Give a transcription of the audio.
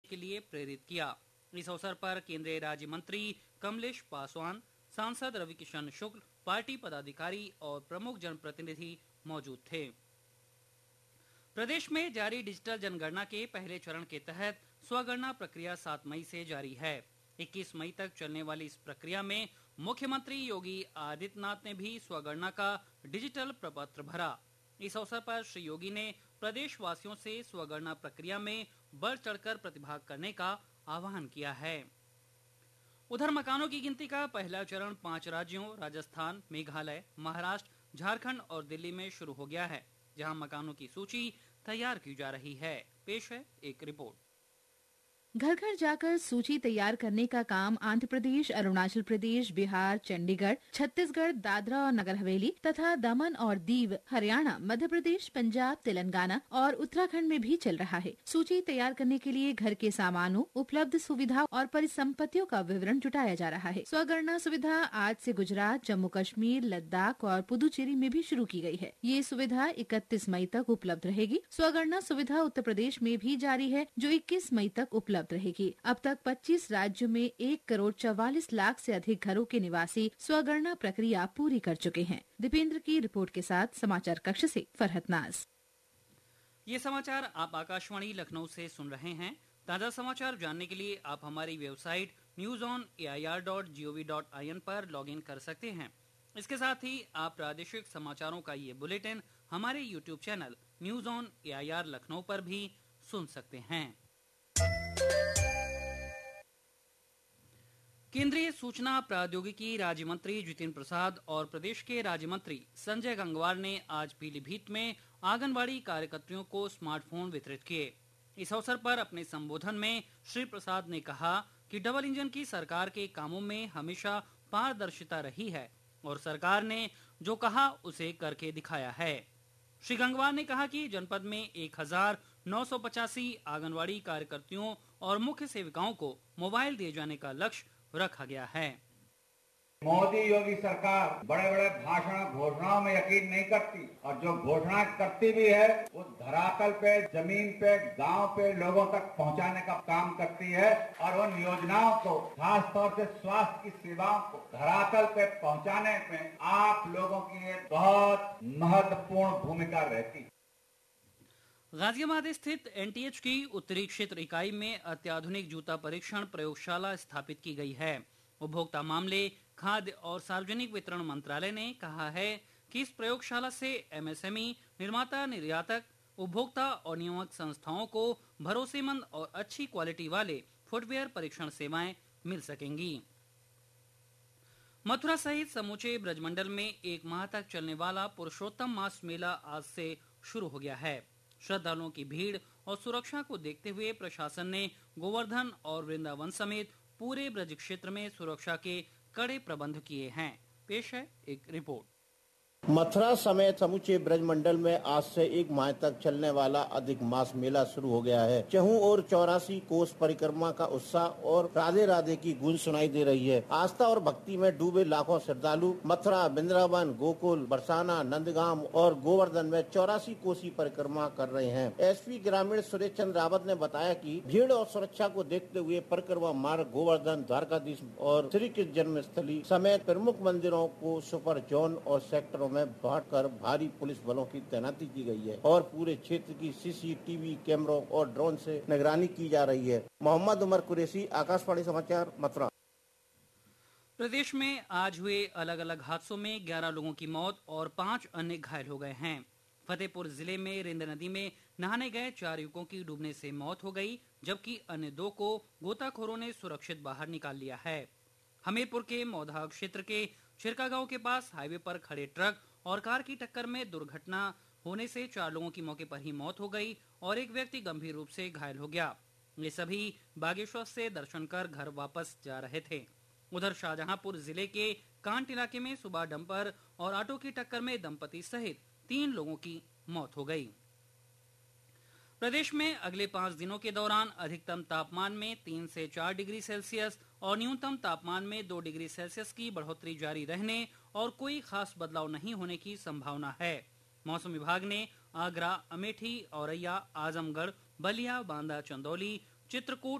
के लिए प्रेरित किया। इस अवसर पर केंद्रीय राज्य मंत्री कमलेश पासवान, सांसद रविकिशन शुक्ल, पार्टी पदाधिकारी और प्रमुख जनप्रतिनिधि मौजूद थे। प्रदेश में जारी डिजिटल जनगणना के पहले चरण के तहत स्वगणना प्रक्रिया 7 मई से जारी है। 21 मई तक चलने वाली इस प्रक्रिया में मुख्यमंत्री योगी आदित्यनाथ ने भी स्वगणना का डिजिटल प्रपत्र भरा। इस अवसर पर श्री योगी ने प्रदेश वासियों से स्वगणना प्रक्रिया में बढ़ चढ़कर प्रतिभाग करने का आह्वान किया है। उधर मकानों की गिनती का पहला चरण 5 राज्यों राजस्थान, मेघालय, महाराष्ट्र, झारखंड और दिल्ली में शुरू हो गया है, जहां मकानों की सूची तैयार की जा रही है। पेश है एक रिपोर्ट। घर घर जाकर सूची तैयार करने का काम आंध्र प्रदेश, अरुणाचल प्रदेश, बिहार, चंडीगढ़, छत्तीसगढ़, दादरा और नगर हवेली तथा दमन और दीव, हरियाणा, मध्य प्रदेश, पंजाब, तेलंगाना और उत्तराखंड में भी चल रहा है। सूची तैयार करने के लिए घर के सामानों, उपलब्ध सुविधा और परिसंपत्तियों का विवरण जुटाया जा रहा है। स्वगणना सुविधा आज से गुजरात, जम्मू कश्मीर, लद्दाख और पुदुचेरी में भी शुरू की गई है। ये सुविधा 31 मई तक उपलब्ध रहेगी। स्वगणना सुविधा उत्तर प्रदेश में भी जारी है, जो 21 मई तक उपलब्ध रहेगी। अब तक 25 राज्यों में 1,44,00,000 से अधिक घरों के निवासी स्वगणना प्रक्रिया पूरी कर चुके हैं। दीपेंद्र की रिपोर्ट के साथ समाचार कक्ष से फरहत नाज। ये समाचार आप आकाशवाणी लखनऊ से सुन रहे हैं। ताजा समाचार जानने के लिए आप हमारी वेबसाइट newsonair.gov.in पर लॉगिन कर सकते हैं। इसके साथ ही आप प्रादेशिक समाचारों का ये बुलेटिन हमारे YouTube channel news on AIR Lucknow पर भी सुन सकते हैं। केंद्रीय सूचना प्रौद्योगिकी राज्य मंत्री जितिन प्रसाद और प्रदेश के राज्य मंत्री संजय गंगवार ने आज पीलीभीत में आंगनबाड़ी कार्यकर्तियों को स्मार्टफोन वितरित किए। इस अवसर पर अपने संबोधन में श्री प्रसाद ने कहा कि डबल इंजन की सरकार के कामों में हमेशा पारदर्शिता रही है और सरकार ने जो कहा उसे करके दिखाया है। श्री गंगवार ने कहा कि जनपद में 1985 आंगनबाड़ी कार्यकर्तियों और मुख्य सेविकाओं को मोबाइल दिए जाने का लक्ष्य रखा गया है। मोदी योगी सरकार बड़े बड़े भाषण घोषणाओं में यकीन नहीं करती और जो घोषणा करती भी है वो धरातल पे, जमीन पे, गांव पे लोगों तक पहुंचाने का काम करती है और उन योजनाओं को, खास तौर से स्वास्थ्य की सेवाओं को धरातल पे पहुंचाने में आप लोगों की एक बहुत महत्वपूर्ण भूमिका रहती है। गाजियाबाद स्थित एनटीएच की उत्तरी क्षेत्र इकाई में अत्याधुनिक जूता परीक्षण प्रयोगशाला स्थापित की गई है। उपभोक्ता मामले, खाद्य और सार्वजनिक वितरण मंत्रालय ने कहा है कि इस प्रयोगशाला से एमएसएमई, निर्माता, निर्यातक, उपभोक्ता और नियामक संस्थाओं को भरोसेमंद और अच्छी क्वालिटी वाले फुटवेयर परीक्षण सेवाएं मिल सकेंगी। मथुरा सहित समूचे ब्रजमंडल में एक माह तक चलने वाला पुरुषोत्तम मास मेला आज से शुरू हो गया है। श्रद्धालुओं की भीड़ और सुरक्षा को देखते हुए प्रशासन ने गोवर्धन और वृंदावन समेत पूरे ब्रज क्षेत्र में सुरक्षा के कड़े प्रबंध किए हैं। पेश है एक रिपोर्ट। मथुरा समेत समूचे ब्रजमंडल में आज से एक माह तक चलने वाला अधिक मास मेला शुरू हो गया है। चहुं और 84 कोस परिक्रमा का उत्साह और राधे राधे की गूंज सुनाई दे रही है। आस्था और भक्ति में डूबे लाखों श्रद्धालु मथुरा, वृंदावन, गोकुल, बरसाना, नंदगांव और गोवर्धन में 84 कोसी परिक्रमा कर रहे हैं। एसपी ग्रामीण सुरेश चंद्र रावत ने बताया कि भीड़ और सुरक्षा को देखते हुए परिक्रमा मार्ग गोवर्धन, द्वारकाधीश और श्री कृष्ण जन्मस्थली समेत प्रमुख मंदिरों को सुपर जोन और सेक्टरों में बांटकर भारी पुलिस बलों की तैनाती की गई है और पूरे क्षेत्र की सीसीटीवी कैमरों और ड्रोन से निगरानी की जा रही है। मोहम्मद उमर कुरैशी, आकाशवाणी समाचार, मथुरा। प्रदेश में आज हुए अलग अलग हादसों में 11 लोगों की मौत और 5 अन्य घायल हो गए हैं। फतेहपुर जिले में रिंद नदी में नहाने गए 4 युवकों की डूबने से मौत हो गई, जबकि अन्य 2 को गोताखोरों ने सुरक्षित बाहर निकाल लिया है। हमीरपुर के मौधा क्षेत्र के छिरका गांव के पास हाईवे पर खड़े ट्रक और कार की टक्कर में दुर्घटना होने से 4 लोगों की मौके पर ही मौत हो गई और एक व्यक्ति गंभीर रूप से घायल हो गया। ये सभी बागेश्वर से दर्शन कर घर वापस जा रहे थे। उधर शाहजहांपुर जिले के कांट इलाके में सुबह डंपर और ऑटो की टक्कर में दंपति सहित 3 लोगों की मौत हो गई। प्रदेश में अगले 5 दिनों के दौरान अधिकतम तापमान में 3 से 4 डिग्री सेल्सियस और न्यूनतम तापमान में 2 डिग्री सेल्सियस की बढ़ोतरी जारी रहने और कोई खास बदलाव नहीं होने की संभावना है। मौसम विभाग ने आगरा, अमेठी, औरैया, आजमगढ़, बलिया, बांदा, चंदौली, चित्रकूट,